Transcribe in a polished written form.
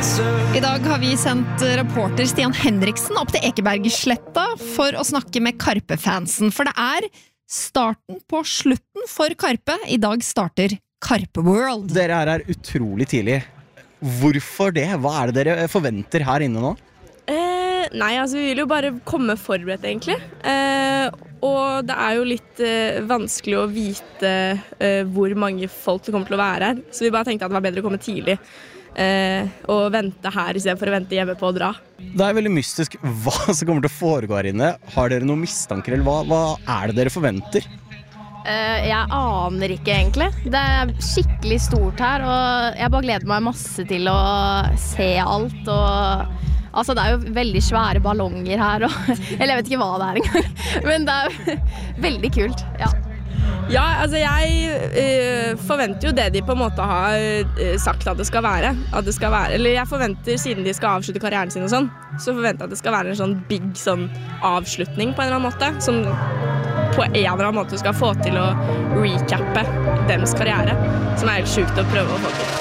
I dag har vi sendt reporter Stian Henriksen opp til Ekebergsletta for å snakke med Karpe-fansen, for det starten på slutten for Karpe. I dag starter Karpe World. Dere her utrolig tidlig. Hvorfor det? Hva det dere forventer her inne nå? Nei, altså vi vil jo bare komme forberedt egentlig. Og det jo litt vanskelig å vite hvor mange folk det kommer til å være her. Så vi bare tenkte at det var bedre å komme tidlig og vente her I stedet for å vente hjemme på å dra. Det veldig mystisk hva som kommer til å foregå her inne. Har dere noen mistanker, eller hva det dere forventer? Jeg aner ikke egentlig. Det skikkelig stort her, og jeg bare gleder meg masse til å se alt. Og, altså, det jo veldig svære ballonger her, og, eller jeg vet ikke hva det engang. Men det veldig kult, ja. Ja, altså jeg forventer jo det de på en måte har sagt at det skal være. Eller jeg forventer, siden de skal avslutte karrieren sin og sånn, så forventer jeg at det skal være en sånn big sånn avslutning på en eller annen måte, som på en eller annen måte skal få til å recappe deres karriere, som helt sjukt å prøve å få til.